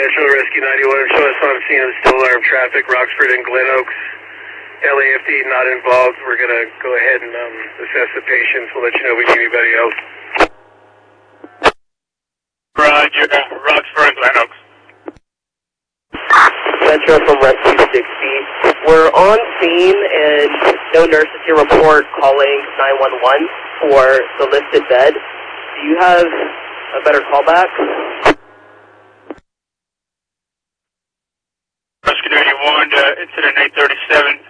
Metro Rescue 91, show us on scene of still alarm traffic, Roxford and Glen Oaks. LAFD not involved. We're going to go ahead and assess the patients. We'll let you know if we need anybody else. Roger, Roxford and Glen Oaks. Metro from Rescue 60. We're on scene and no nurses here report calling 911 for the listed bed. Do you have a better callback? Rescue 91, incident 837.